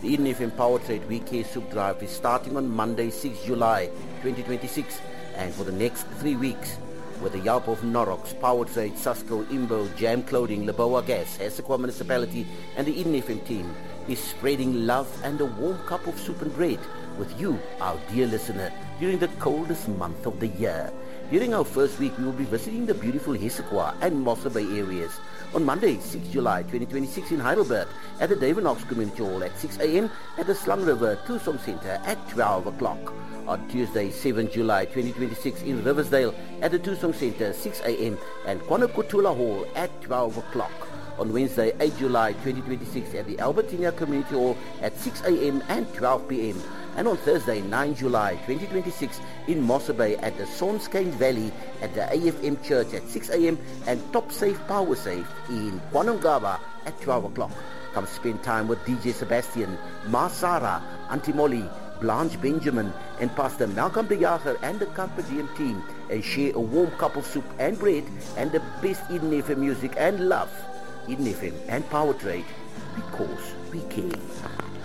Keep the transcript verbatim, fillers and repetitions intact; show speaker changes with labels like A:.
A: The Eden F M Power Trade We Care Soup Drive is starting on Monday, sixth of July, twenty twenty-six, and for the next three weeks, with the help of Norox, Power Trade, Susco, Imbo, Jam Clothing, Laboa Gas, Hessequa Municipality, and the Eden F M team is spreading love and a warm cup of soup and bread with you, our dear listener, during the coldest month of the year. During our first week, we will be visiting the beautiful Hessequa and Mossa Bay areas. On Monday, sixth of July, twenty twenty-six in Heidelberg, at the Davenox Community Hall at six a.m. at the Slung River Tourism Center at twelve o'clock. On Tuesday, seventh of July, twenty twenty-six in Riversdale at the Tourism Center, six a.m. and Kwanakutula Hall at twelve o'clock. On Wednesday, eighth of July, twenty twenty-six at the Albertina Community Hall at six a.m. and twelve p.m. And on Thursday, ninth of July, twenty twenty-six in Mossa Bay at the Sonskane Valley at the A F M Church at six a.m. and Top Safe Power Safe in Kwanangaba at twelve o'clock. Come spend time with D J Sebastian, Ma Sarah, Auntie Molly, Blanche Benjamin and Pastor Malcolm de Jager and the Camper G M team and share a warm cup of soup and bread and the best Eden F M music and love. Eden F M and Power Trade, because we care.